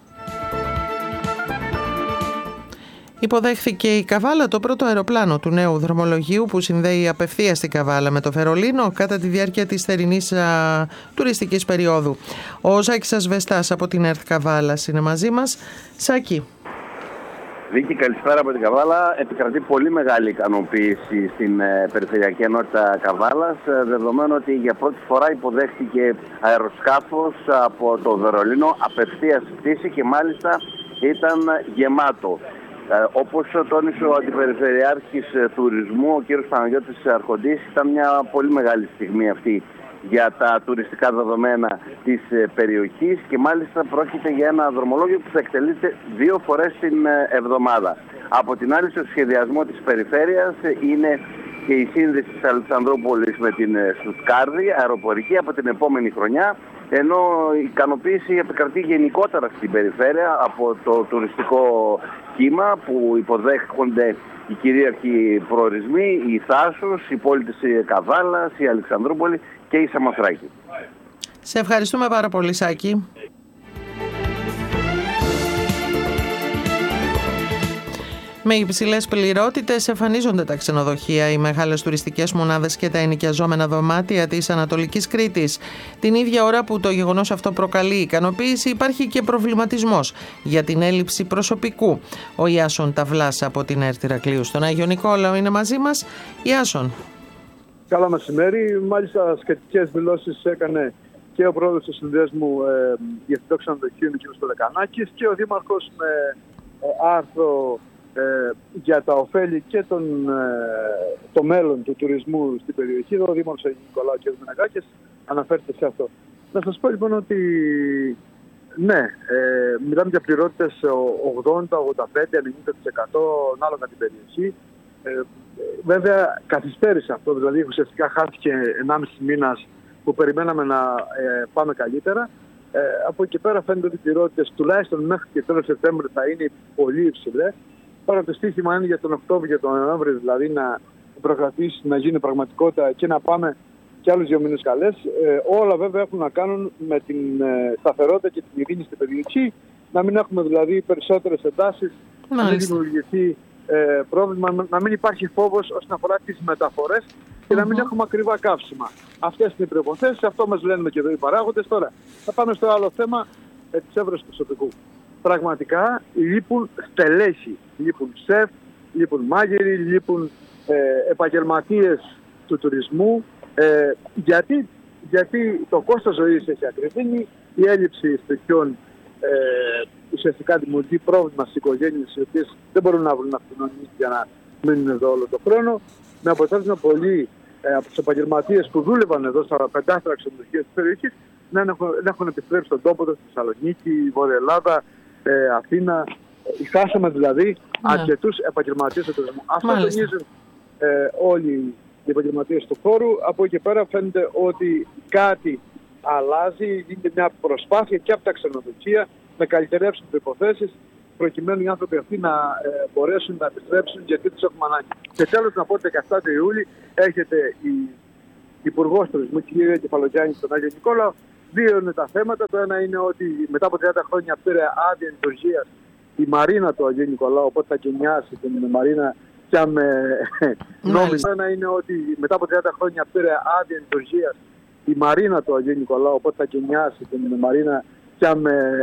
Υποδέχθηκε η Καβάλα το πρώτο αεροπλάνο του νέου δρομολογίου που συνδέει απευθείας την Καβάλα με το Βερολίνο κατά τη διάρκεια της θερινής α, τουριστικής περίοδου. Ο Σάκης Ασβεστάς από την ΕΡΤ Καβάλας είναι μαζί μας. Σάκη. Βίκη, καλησπέρα από την Καβάλα. Επικρατεί πολύ μεγάλη ικανοποίηση στην ε, Περιφερειακή Ενότητα Καβάλας, ε, δεδομένου ότι για πρώτη φορά υποδέχτηκε αεροσκάφος από το Βερολίνο απευθείας πτήση και μάλιστα ήταν γεμάτο. Ε, όπως τόνισε ο Αντιπεριφερειάρχης Τουρισμού, ο κ. Παναγιώτης Αρχοντής, ήταν μια πολύ μεγάλη στιγμή αυτή για τα τουριστικά δεδομένα της περιοχής και μάλιστα πρόκειται για ένα δρομολόγιο που θα εκτελείται δύο φορές την εβδομάδα. Από την άλλη, στο σχεδιασμό της περιφέρειας είναι και η σύνδεση της Αλεξανδρούπολης με την Στουτγκάρδη, αεροπορική, από την επόμενη χρονιά, ενώ η ικανοποίηση επικρατεί γενικότερα στην περιφέρεια από το τουριστικό κύμα που υποδέχονται οι κυρίαρχοι προορισμοί, η Θάσος, η πόλη της Καβάλας, η Αλεξανδρούπολη και η Σαμοθράκη. Σε ευχαριστούμε πάρα πολύ, Σάκη. Με υψηλές πληρότητες εμφανίζονται τα ξενοδοχεία, οι μεγάλες τουριστικές μονάδες και τα ενοικιαζόμενα δωμάτια της Ανατολικής Κρήτης. Την ίδια ώρα που το γεγονός αυτό προκαλεί ικανοποίηση, υπάρχει και προβληματισμός για την έλλειψη προσωπικού. Ο Ιάσον Ταυλάς από την ΕΡΤ Ηρακλείου στον Άγιο Νικόλαο είναι μαζί μας. Ιάσον. Καλό μεσημέρι. Μάλιστα, σχετικές δηλώσεις έκανε και ο πρόεδρος του Συνδέσμου ε, Διευθυντών Ξενοδοχείων, κ. Στολεκανάκης, και ο Δήμαρχος με ε, άρθρο Ε, για τα ωφέλη και τον, ε, το μέλλον του τουρισμού στην περιοχή. Ο Δήμαρχος Αγίου Νικολάου κ. Μενεγάκης αναφέρεται σε αυτό. Να σας πω λοιπόν ότι ναι, ε, μιλάμε για πληρότητες ογδόντα, ογδόντα πέντε, ενενήντα τοις εκατό ανάλογα την περιοχή. Ε, βέβαια καθυστέρησε αυτό, δηλαδή ουσιαστικά χάθηκε ενάμιση μήνας που περιμέναμε να ε, πάμε καλύτερα. Ε, από εκεί πέρα φαίνεται ότι οι πληρότητες τουλάχιστον μέχρι και τέλος Σεπτέμβρη θα είναι πολύ υψηλές. Τώρα το στοίχημα είναι για τον Οκτώβριο και τον Νοέμβριο, δηλαδή να προκρατήσει, να γίνει πραγματικότητα και να πάμε και άλλους δύο μήνες καλές. Ε, όλα βέβαια έχουν να κάνουν με την ε, σταθερότητα και την ειρήνη στην περιοχή, να μην έχουμε δηλαδή περισσότερες εντάσεις, να μην δημιουργηθεί ε, πρόβλημα, να μην υπάρχει φόβος όσον αφορά τις μεταφορές και mm-hmm. να μην έχουμε ακριβά καύσιμα. Αυτές είναι οι προϋποθέσεις, αυτό μας λένε και εδώ οι παράγοντες. Τώρα θα πάμε στο άλλο θέμα ε, της έβρεσης προσωπικού. Πραγματικά λείπουν στελέχη, λείπουν σεφ, λείπουν μάγειροι, λείπουν ε, επαγγελματίες του τουρισμού. Ε, γιατί, γιατί το κόστος ζωής έχει ακριβήνει, η έλλειψη στοιχείων ε, ουσιαστικά δημιουργεί πρόβλημα στις οικογένειες οι οποίες δεν μπορούν να βρουν αυτονομίες για να μείνουν εδώ όλο τον χρόνο. Με αποτέλεσμα πολλοί ε, από τους επαγγελματίες που δούλευαν εδώ στα πεντάστερα ξενοδοχεία της περιοχής να έχουν, να έχουν επιστρέψει στον τόπο τους, στη Θεσσαλονίκη, Βόρεια Ελλάδα, ε, Αθήνα. Χάσαμε δηλαδή ναι. αρκετούς επαγγελματίες του τουρισμού. Αυτό τονίζουν ε, όλοι οι επαγγελματίες του χώρου. Από εκεί πέρα φαίνεται ότι κάτι αλλάζει, γίνεται μια προσπάθεια και από τα ξενοδοχεία να καλυτερεύσουν τις προϋποθέσεις προκειμένου οι άνθρωποι αυτοί να ε, μπορέσουν να επιστρέψουν γιατί τους έχουμε ανάγκη. Και τέλος να πω ότι δεκαεφτά Ιούλη έρχεται η Υπουργός Τουρισμού, κυρία Κεφαλογιάννη, στον Άγιο Νικόλαο. Δύο είναι τα θέματα. Το ένα είναι ότι μετά από τριάντα χρόνια πήρε άδεια λειτουργίας η Μαρίνα του Αγίου Νικολάου, οπότε θα γενιάσει την Μαρίνα πια με νόμιμα. Το ένα είναι ότι μετά από τριάντα χρόνια πήρε άδεια λειτουργίας η Μαρίνα του Αγίου Νικολάου, οπότε θα γενιάσει την Μαρίνα πια με